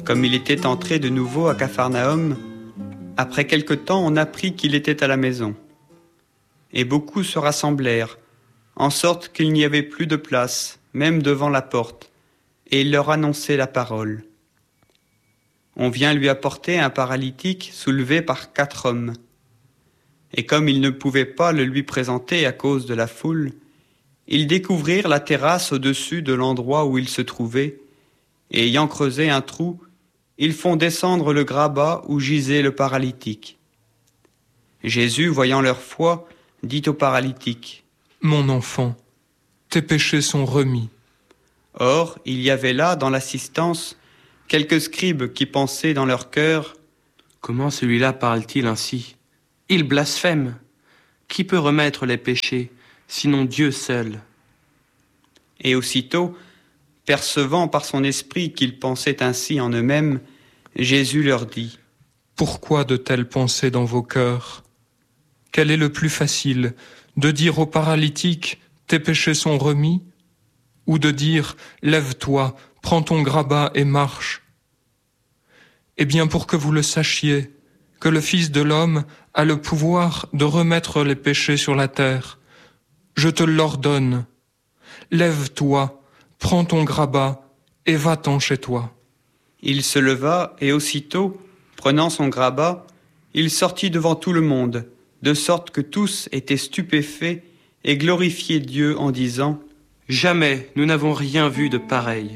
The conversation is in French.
Comme il était entré de nouveau à Capharnaüm, après quelque temps on apprit qu'il était à la maison. Et beaucoup se rassemblèrent, en sorte qu'il n'y avait plus de place, même devant la porte, et il leur annonçait la parole. On vient lui apporter un paralytique soulevé par 4 hommes. Et comme ils ne pouvaient pas le lui présenter à cause de la foule, ils découvrirent la terrasse au-dessus de l'endroit où il se trouvait, et ayant creusé un trou, ils font descendre le grabat où gisait le paralytique. Jésus, voyant leur foi, dit au paralytique : « Mon enfant, tes péchés sont remis. » Or, il y avait là, dans l'assistance, quelques scribes qui pensaient dans leur cœur : « Comment celui-là parle-t-il ainsi ? Il blasphème. Qui peut remettre les péchés, sinon Dieu seul ?» Et aussitôt, percevant par son esprit qu'ils pensaient ainsi en eux-mêmes, Jésus leur dit : « Pourquoi de telles pensées dans vos cœurs ? Quel est le plus facile, de dire au paralytique « Tes péchés sont remis » ou de dire « Lève-toi, prends ton grabat et marche » ? Eh bien, pour que vous le sachiez, que le Fils de l'homme a le pouvoir de remettre les péchés sur la terre, je te l'ordonne. Lève-toi, prends ton grabat et va-t'en chez toi. » Il se leva et aussitôt, prenant son grabat, il sortit devant tout le monde, de sorte que tous étaient stupéfaits et glorifiaient Dieu en disant : « Jamais nous n'avons rien vu de pareil. »